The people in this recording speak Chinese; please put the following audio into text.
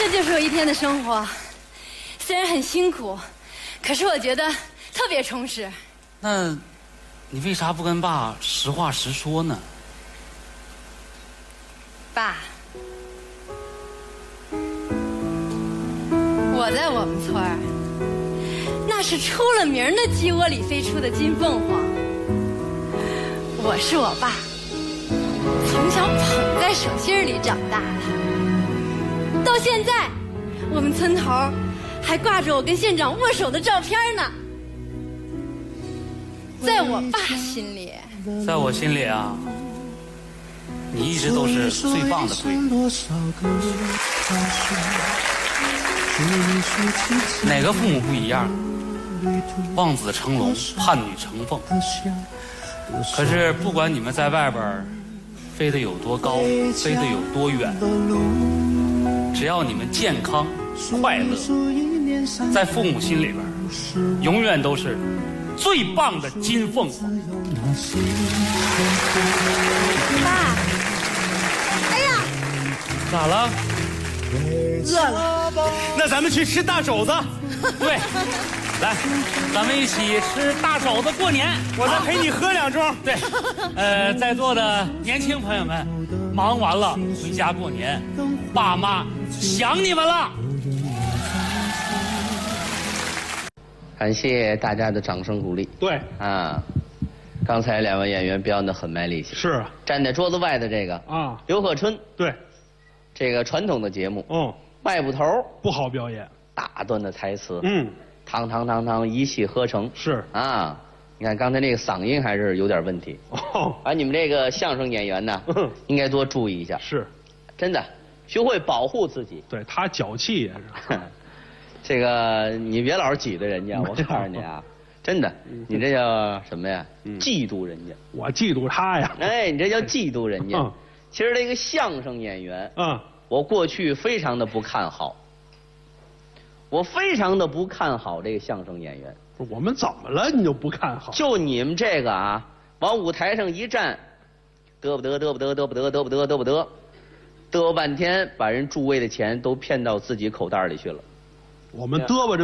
这就是我一天的生活，虽然很辛苦，可是我觉得特别充实。 那，你为啥不跟爸实话实说呢？ 爸，我在我们村儿，那是出了名的鸡窝里飞出的金凤凰。我是我爸从小捧在手心里长大的，到现在，我们村头还挂着我跟县长握手的照片呢。在我爸心里， 在我心里啊，你一直都是最棒的闺女。哪个父母不一样？望子成龙，盼女成凤。可是不管你们在外边飞得有多高，飞得有多远，只要你们健康快乐，在父母心里边永远都是最棒的金凤凰。 爸，哎呀， 咋了？ 饿了。 那咱们去吃大肘子。 对，来，咱们一起吃大肘子过年。 我再陪你喝2盅。 对，在座的年轻朋友们，忙完了回家过年，爸妈想你们了。 感谢大家的掌声鼓励。 对啊，刚才2位演员表演得很卖力气。 是站在桌子外的这个啊， 刘贺春， 对， 这个传统的节目，迈步头不好表演， 大段的台词， 堂一气呵成。 是啊，你看刚才那个嗓音还是有点问题。而你们这个相声演员呢，应该多注意一下。 是， 真的，学会保护自己。 对他脚气也是。 这个你别老是挤兑人家，我告诉你啊，真的，你这叫什么呀？嫉妒人家。 我嫉妒他呀。 哎，你这叫嫉妒人家。其实这个相声演员，我过去非常的不看好，我非常的不看好这个相声演员。 我们怎么了？你就不看好？ 就你们这个啊，往舞台上一站，嘚不得，嘚半天，把人诸位的钱都骗到自己口袋里去了。 我们嘚吧着。